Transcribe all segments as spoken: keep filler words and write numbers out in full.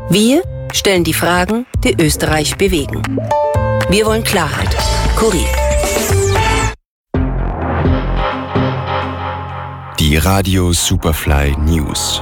Wir stellen die Fragen, die Österreich bewegen. Wir wollen Klarheit. Kurier. Die Radio Superfly News.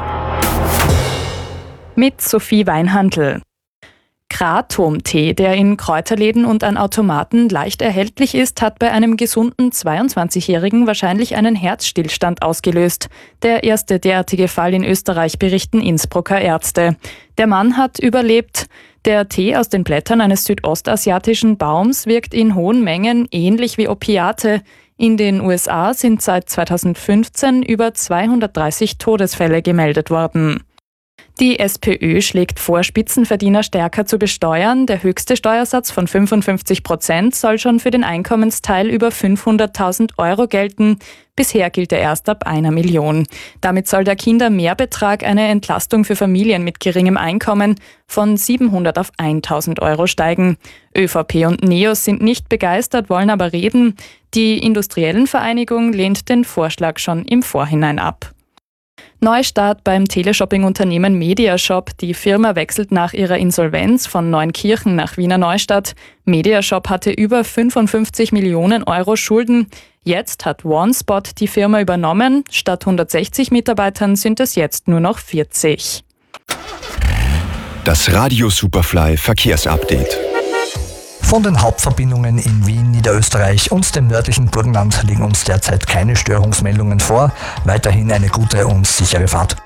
Mit Sophie Weinhandl. Kratom-Tee, der in Kräuterläden und an Automaten leicht erhältlich ist, hat bei einem gesunden zweiundzwanzigjährigen wahrscheinlich einen Herzstillstand ausgelöst. Der erste derartige Fall in Österreich, berichten Innsbrucker Ärzte. Der Mann hat überlebt. Der Tee aus den Blättern eines südostasiatischen Baums wirkt in hohen Mengen ähnlich wie Opiate. In den U S A sind seit zweitausendfünfzehn über zweihundertdreißig Todesfälle gemeldet worden. Die SPÖ schlägt vor, Spitzenverdiener stärker zu besteuern. Der höchste Steuersatz von fünfundfünfzig Prozent soll schon für den Einkommensteil über fünfhunderttausend Euro gelten. Bisher gilt er erst ab einer Million. Damit soll der Kindermehrbetrag eine Entlastung für Familien mit geringem Einkommen von siebenhundert auf tausend Euro steigen. ÖVP und NEOS sind nicht begeistert, wollen aber reden. Die Industriellenvereinigung lehnt den Vorschlag schon im Vorhinein ab. Neustart beim Teleshopping-Unternehmen Mediashop. Die Firma wechselt nach ihrer Insolvenz von Neunkirchen nach Wiener Neustadt. Mediashop hatte über fünfundfünfzig Millionen Euro Schulden. Jetzt hat OneSpot die Firma übernommen. Statt hundertsechzig Mitarbeitern sind es jetzt nur noch vierzig. Das Radio Superfly Verkehrsupdate. Von den Hauptverbindungen in Wien, Niederösterreich und dem nördlichen Burgenland liegen uns derzeit keine Störungsmeldungen vor. Weiterhin eine gute und sichere Fahrt.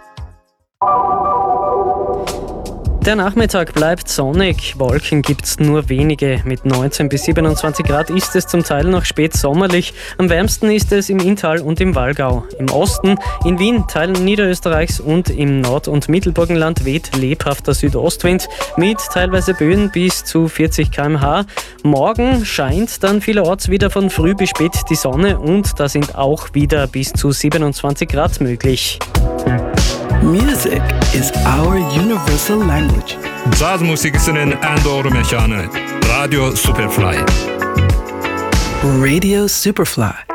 Der Nachmittag bleibt sonnig, Wolken gibt's nur wenige. Mit neunzehn bis siebenundzwanzig Grad ist es zum Teil noch spät sommerlich. Am wärmsten ist es im Inntal und im Wallgau. Im Osten, in Wien, Teilen Niederösterreichs und im Nord- und Mittelburgenland weht lebhafter Südostwind mit teilweise Böen bis zu vierzig Kilometer pro Stunde. Morgen scheint dann vielerorts wieder von früh bis spät die Sonne und da sind auch wieder bis zu siebenundzwanzig Grad möglich. Music is our universal language. Jazzmusikisinin Andor Mechane. Radio Superfly. Radio Superfly.